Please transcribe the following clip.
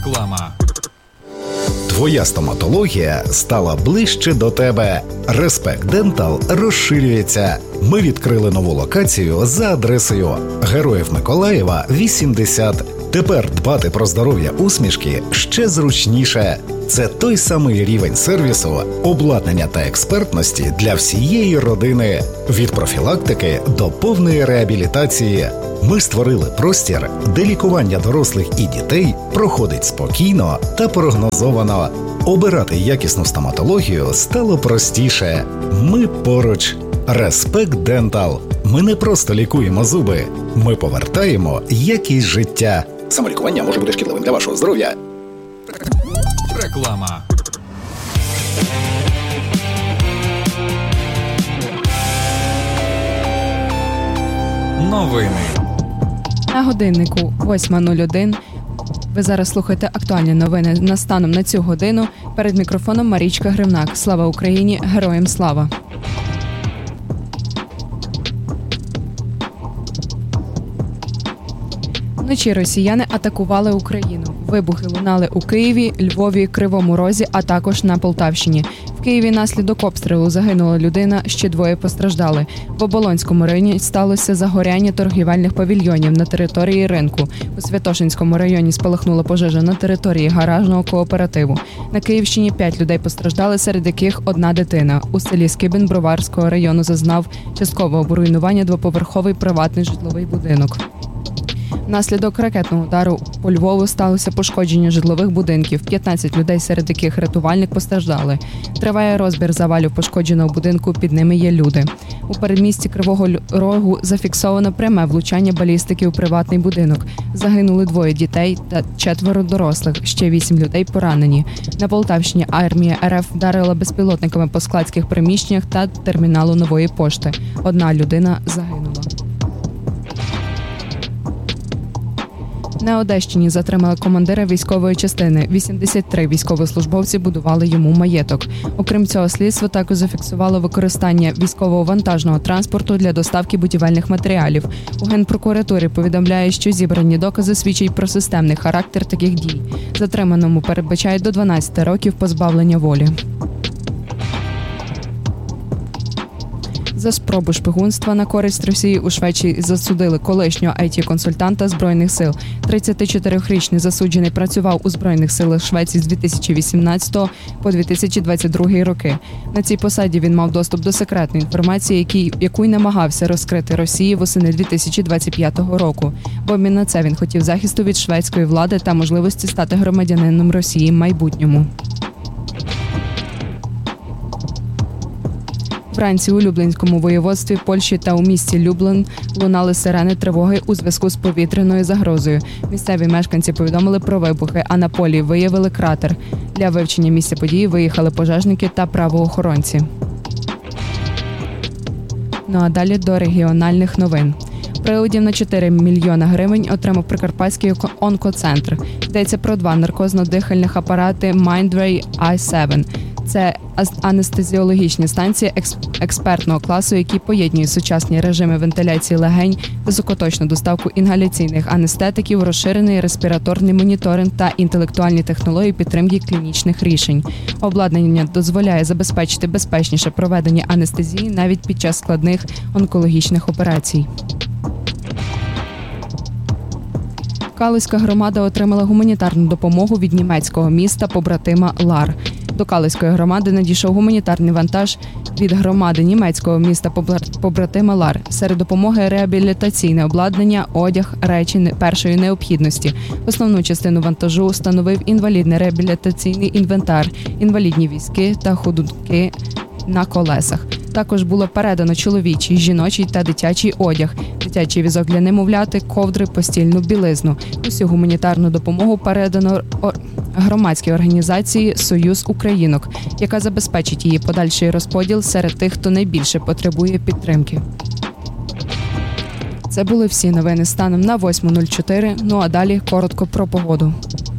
Реклама. Твоя стоматологія стала ближче до тебе. Респект Дентал розширюється. Ми відкрили нову локацію за адресою Героїв Миколаєва, 80. Тепер дбати про здоров'я усмішки ще зручніше. Це той самий рівень сервісу, обладнання та експертності для всієї родини. Від профілактики до повної реабілітації. Ми створили простір, де лікування дорослих і дітей проходить спокійно та прогнозовано. Обирати якісну стоматологію стало простіше. Ми поруч. Респект Дентал. Ми не просто лікуємо зуби. Ми повертаємо якість життя. Самолікування може бути шкідливим для вашого здоров'я. Реклама. Новини. На годиннику 8:01. Ви зараз слухаєте актуальні новини настаном на цю годину. Перед мікрофоном Марічка Гривнак. Слава Україні! Героям слава! Вночі росіяни атакували Україну. Вибухи лунали у Києві, Львові, Кривому Розі, а також на Полтавщині. В Києві наслідок обстрілу загинула людина, ще двоє постраждали. В Оболонському районі сталося загоряння торгівельних павільйонів на території ринку. У Святошинському районі спалахнула пожежа на території гаражного кооперативу. На Київщині 5 людей постраждали, серед яких одна дитина. У селі Скибин Броварського району зазнав часткового руйнування двоповерховий приватний житловий будинок. Внаслідок ракетного удару по Львову сталося пошкодження житлових будинків. 15 людей, серед яких рятувальник, постраждали. Триває розбір завалів пошкодженого будинку, під ними є люди. У передмісті Кривого Рогу зафіксовано пряме влучання балістики у приватний будинок. Загинули 2 дітей та 4 дорослих, ще 8 людей поранені. На Полтавщині армія РФ вдарила безпілотниками по складських приміщеннях та терміналу Нової пошти. 1 людина загинула. На Одещині затримали командира військової частини. 83 військовослужбовці будували йому маєток. Окрім цього, слідство також зафіксувало використання військового вантажного транспорту для доставки будівельних матеріалів. У Генпрокуратурі повідомляє, що зібрані докази свідчать про системний характер таких дій. Затриманому передбачають до 12 років позбавлення волі. За спробу шпигунства на користь Росії у Швеції засудили колишнього IT-консультанта Збройних сил. 34-річний засуджений працював у Збройних силах Швеції з 2018 по 2022 роки. На цій посаді він мав доступ до секретної інформації, яку й намагався розкрити Росії восени 2025 року. В обмін на це він хотів захисту від шведської влади та можливості стати громадянином Росії в майбутньому. Вранці у Люблінському воєводстві Польщі та у місті Люблин лунали сирени тривоги у зв'язку з повітряною загрозою. Місцеві мешканці повідомили про вибухи, а на полі виявили кратер. Для вивчення місця події виїхали пожежники та правоохоронці. Ну а далі до регіональних новин. Приладів на 4 мільйона гривень отримав Прикарпатський онкоцентр. Йдеться про 2 наркозно-дихальних апарати Mindray i7. Це анестезіологічні станції експертного класу, які поєднують сучасні режими вентиляції легень, високоточну доставку інгаляційних анестетиків, розширений респіраторний моніторинг та інтелектуальні технології підтримки клінічних рішень. Обладнання дозволяє забезпечити безпечніше проведення анестезії навіть під час складних онкологічних операцій. Калузька громада отримала гуманітарну допомогу від німецького міста побратима Лар. До Калузької громади надійшов гуманітарний вантаж від громади німецького міста побратима Лар. Серед допомоги реабілітаційне обладнання, одяг, речі першої необхідності. Основну частину вантажу становив інвалідний реабілітаційний інвентар, інвалідні візки та ходунки на колесах. Також було передано чоловічий, жіночий та дитячий одяг, дитячий візок для немовляти, ковдри, постільну білизну. Усю гуманітарну допомогу передано громадській організації «Союз Українок», яка забезпечить її подальший розподіл серед тих, хто найбільше потребує підтримки. Це були всі новини станом на 8:04, ну а далі коротко про погоду.